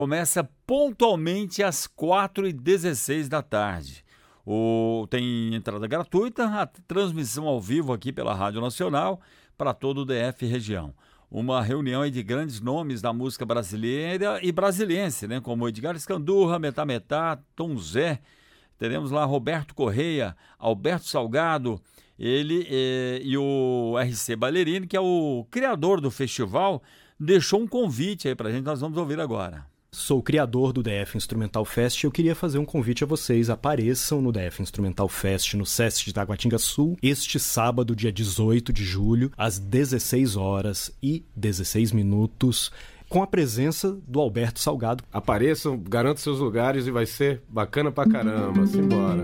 Começa pontualmente às 4h16 da tarde. Tem entrada gratuita, a transmissão ao vivo aqui pela Rádio Nacional para todo o DF região. Uma reunião aí de grandes nomes da música brasileira e brasiliense, né? Como Edgar Escandurra, Metá Metá, Tom Zé. Teremos lá Roberto Correia, Alberto Salgado, ele e o RC Ballerini, que é o criador do festival, deixou um convite aí pra gente, nós vamos ouvir agora. Sou o criador do DF Instrumental Fest e eu queria fazer um convite a vocês. Apareçam no DF Instrumental Fest no SESC de Taguatinga Sul este sábado, dia 18 de julho, às 16h16, com a presença do Alberto Salgado. Apareçam, garantam seus lugares e vai ser bacana pra caramba. Simbora.